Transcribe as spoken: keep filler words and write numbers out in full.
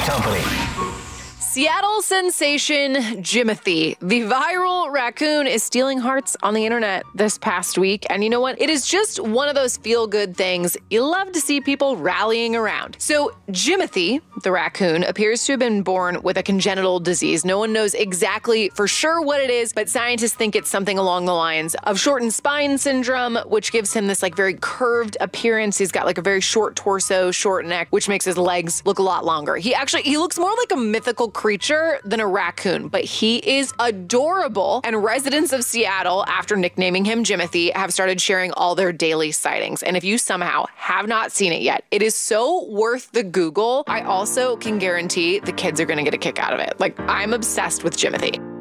Company. Seattle sensation Jimothy. The viral raccoon is stealing hearts on the internet this past week. And you know what? It is just one of those feel-good things you love to see people rallying around. So Jimothy, the raccoon, appears to have been born with a congenital disease. No one knows exactly for sure what it is, but scientists think it's something along the lines of shortened spine syndrome, which gives him this like very curved appearance. He's got like a very short torso, short neck, which makes his legs look a lot longer. He actually, he looks more like a mythical creature than a raccoon, but he is adorable. And residents of Seattle, after nicknaming him Jimothy, have started sharing all their daily sightings. And if you somehow have not seen it yet, it is so worth the Google. I also can guarantee the kids are gonna get a kick out of it. Like, I'm obsessed with Jimothy.